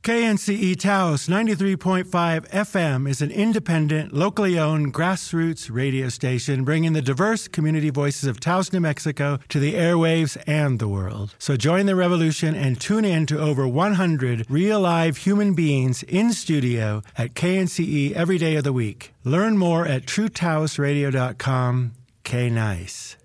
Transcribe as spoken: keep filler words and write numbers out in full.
K N C E Taos ninety-three point five F M is an independent, locally owned grassroots radio station bringing the diverse community voices of Taos, New Mexico to the airwaves and the world. So join the revolution and tune in to over one hundred real live human beings in studio at K N C E every day of the week. Learn more at true taos radio dot com. K-Nice.